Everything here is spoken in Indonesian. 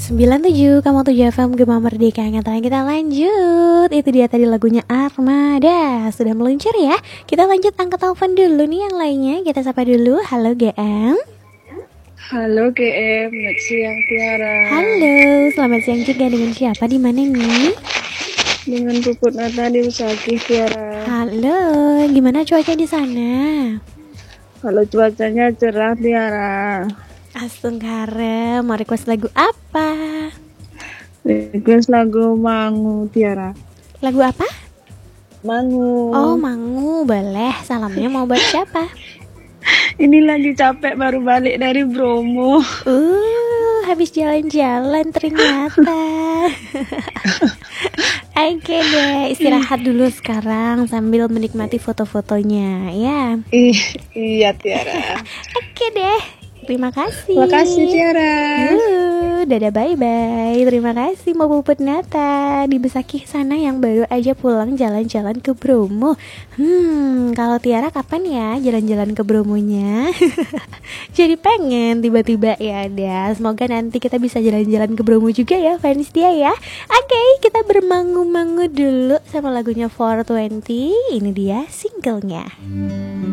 97,7 FM Gema Merdeka. Yang kita lanjut. Itu dia tadi lagunya Armada. Sudah meluncur ya. Kita lanjut angkat telepon dulu nih yang lainnya. Kita sapa dulu. Halo GM. Halo GM, selamat siang Tiara. Halo, selamat siang juga. Dengan siapa, di mana nih? Dengan Puput Nata di Usagi Tiara. Halo, gimana cuaca di sana? Kalau cuacanya cerah Tiara. Astunggara, mau request lagu apa? Request lagu Mangu Tiara. Lagu apa? Mangu. Oh, Mangu, boleh. Salamnya mau buat siapa? Ini lagi capek baru balik dari Bromo. Habis jalan-jalan ternyata. Oke deh, istirahat dulu sekarang sambil menikmati foto-fotonya ya. Iya Tiara. Oke deh, terima kasih. Terima kasih Tiara. Dadah, bye-bye. Terima kasih mau Puput Nata di Besakih sana yang baru aja pulang jalan-jalan ke Bromo. Kalau Tiara kapan ya jalan-jalan ke Bromonya? Jadi pengen tiba-tiba ya ada. Semoga nanti kita bisa jalan-jalan ke Bromo juga ya fans dia ya. Oke, kita bermangu-mangu dulu sama lagunya 420. Ini dia singlenya.